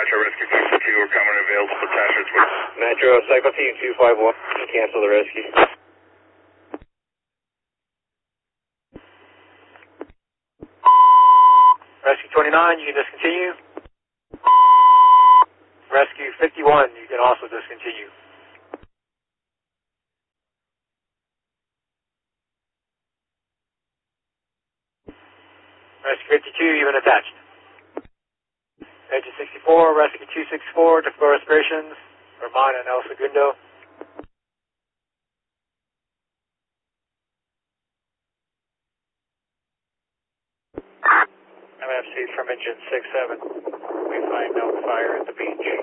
Metro Rescue 52, we're coming available for attachments. Metro, Cycle Team 251, cancel the rescue. Rescue 29, you can discontinue. Rescue 51, you can also discontinue. Rescue 52, you've been attached. Engine 64, Rescue 264, defer respirations, Vermont and El Segundo. MFC from engine 67. We find no fire at the beach.